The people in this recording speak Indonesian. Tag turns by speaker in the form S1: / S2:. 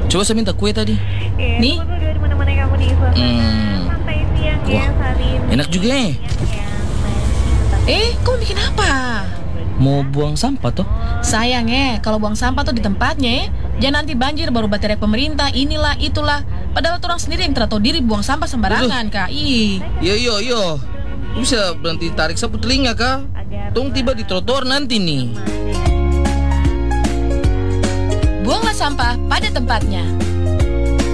S1: Coba saya minta kue tadi.
S2: Nih.
S3: Tunggu dulu di mana-mana kamu nih, suasana santai siang ya,
S1: Wah,
S3: Salin.
S1: enak juga ya.
S2: Kamu bikin apa?
S1: Mau buang sampah toh?
S2: Sayang kalau buang sampah tuh di tempatnya jangan nanti banjir baru baterai pemerintah, inilah, itulah. Padahal orang sendiri yang tidak tahu diri buang sampah sembarangan, Kak.
S1: Yo. Bisa berhenti tarik sapu telinga, Kak? Tong tiba di trotoar nanti nih.
S2: Buanglah sampah pada tempatnya.